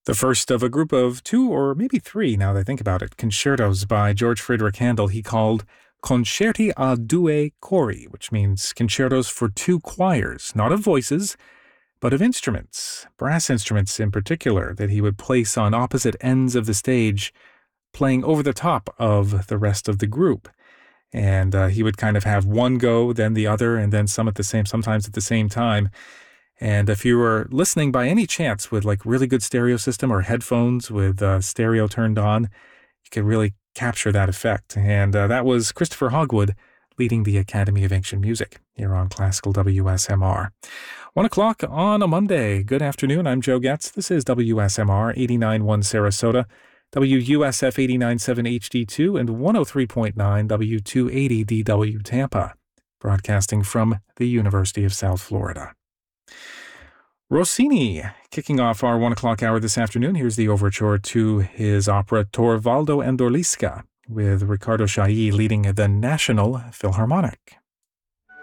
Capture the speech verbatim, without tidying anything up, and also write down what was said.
The first of a group of two or maybe three, now that I think about it, concertos by George Friedrich Handel he called Concerti a due cori, which means concertos for two choirs, not of voices, but of instruments, brass instruments in particular, that he would place on opposite ends of the stage, playing over the top of the rest of the group. And uh, he would kind of have one go, then the other, and then some at the same, sometimes at the same time. And if you were listening by any chance with like really good stereo system or headphones with uh, stereo turned on, you could really capture that effect. And uh, that was Christopher Hogwood leading the Academy of Ancient Music here on Classical W S M R. One o'clock on a Monday. Good afternoon. I'm Joe Getz. This is W S M R eighty-nine point one Sarasota, W U S F eighty-nine point seven H D two, and one oh three point nine W two eighty D W Tampa, broadcasting from the University of South Florida. Rossini, kicking off our one o'clock hour this afternoon. Here's the overture to his opera Torvaldo and Orliska, with Riccardo Chailly leading the National Philharmonic.